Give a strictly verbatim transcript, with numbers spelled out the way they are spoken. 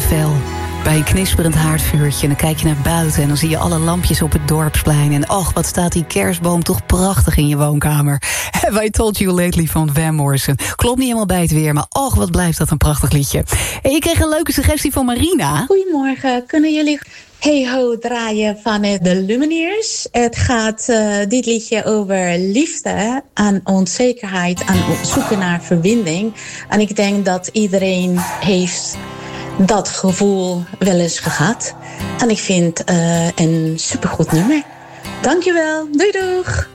fel. Bij een knisperend haardvuurtje. En dan kijk je naar buiten en dan zie je alle lampjes op het dorpsplein. En och, wat staat die kerstboom toch prachtig in je woonkamer. Have I Told You Lately van Van Morrison. Klopt niet helemaal bij het weer, maar och, wat blijft dat een prachtig liedje. En je kreeg een leuke suggestie van Marina. Goedemorgen, kunnen jullie Hey Ho draaien van de Lumineers? Het gaat uh, dit liedje over liefde en onzekerheid en zoeken naar verbinding. En ik denk dat iedereen heeft dat gevoel wel eens gehad. En ik vind uh, een supergoed nummer. Dankjewel, doei doeg!